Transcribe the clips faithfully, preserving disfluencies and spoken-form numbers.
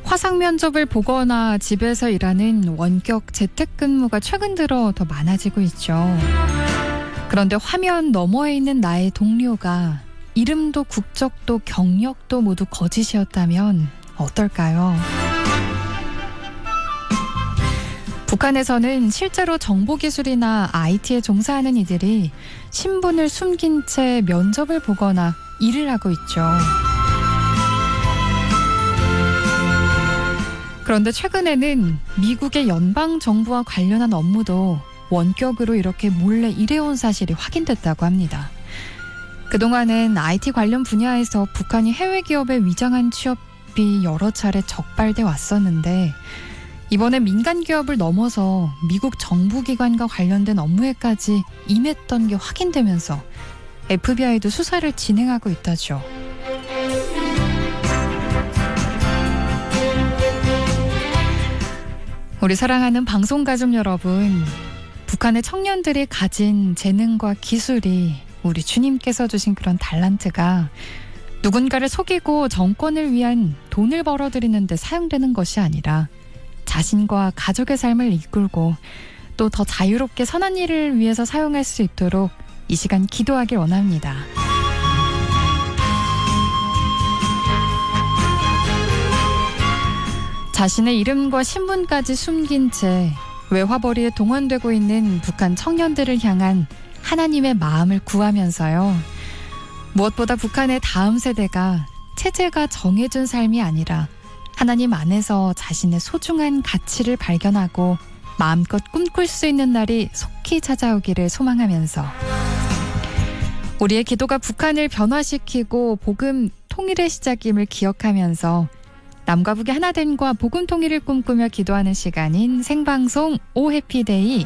화상 면접을 보거나 집에서 일하는 원격 재택근무가 최근 들어 더 많아지고 있죠. 그런데 화면 너머에 있는 나의 동료가 이름도 국적도 경력도 모두 거짓이었다면 어떨까요? 북한에서는 실제로 정보기술이나 아이티에 종사하는 이들이 신분을 숨긴 채 면접을 보거나 일을 하고 있죠. 그런데 최근에는 미국의 연방정부와 관련한 업무도 원격으로 이렇게 몰래 일해온 사실이 확인됐다고 합니다. 그동안은 아이티 관련 분야에서 북한이 해외 기업에 위장한 취업이 여러 차례 적발돼 왔었는데 이번에 민간 기업을 넘어서 미국 정부기관과 관련된 업무에까지 임했던 게 확인되면서 에프비아이도 수사를 진행하고 있다죠. 우리 사랑하는 방송가족 여러분, 북한의 청년들이 가진 재능과 기술이 우리 주님께서 주신 그런 달란트가 누군가를 속이고 정권을 위한 돈을 벌어들이는 데 사용되는 것이 아니라 자신과 가족의 삶을 이끌고 또 더 자유롭게 선한 일을 위해서 사용할 수 있도록 이 시간 기도하길 원합니다. 자신의 이름과 신분까지 숨긴 채 외화벌이에 동원되고 있는 북한 청년들을 향한 하나님의 마음을 구하면서요. 무엇보다 북한의 다음 세대가 체제가 정해준 삶이 아니라 하나님 안에서 자신의 소중한 가치를 발견하고 마음껏 꿈꿀 수 있는 날이 속히 찾아오기를 소망하면서 우리의 기도가 북한을 변화시키고 복음 통일의 시작임을 기억하면서 남과 북의 하나됨과 복음 통일을 꿈꾸며 기도하는 시간인 생방송 오 해피데이.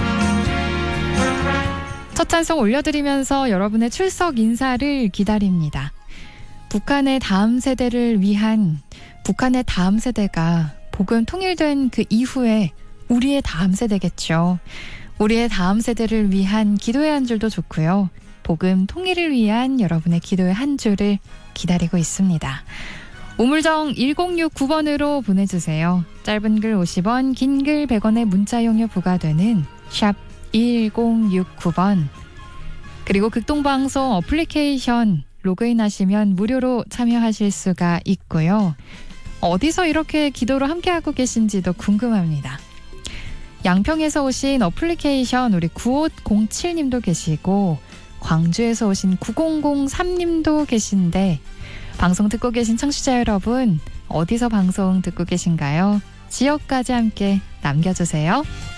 첫 찬송 올려드리면서 여러분의 출석 인사를 기다립니다. 북한의 다음 세대를 위한 북한의 다음 세대가 복음 통일된 그 이후에 우리의 다음 세대겠죠. 우리의 다음 세대를 위한 기도의 한 줄도 좋고요. 복음 통일을 위한 여러분의 기도의 한 줄을 기다리고 있습니다. 우물정 일공육구 번으로 보내주세요. 짧은 글 오십 원, 긴 글 백 원의 문자 용료 부과되는 샵 일공육구 번. 그리고 극동방송 어플리케이션 로그인하시면 무료로 참여하실 수가 있고요. 어디서 이렇게 기도로 함께하고 계신지도 궁금합니다. 양평에서 오신 어플리케이션 우리 구오공칠 님도 계시고 광주에서 오신 구공공삼 님도 계신데 방송 듣고 계신 청취자 여러분 어디서 방송 듣고 계신가요? 지역까지 함께 남겨주세요.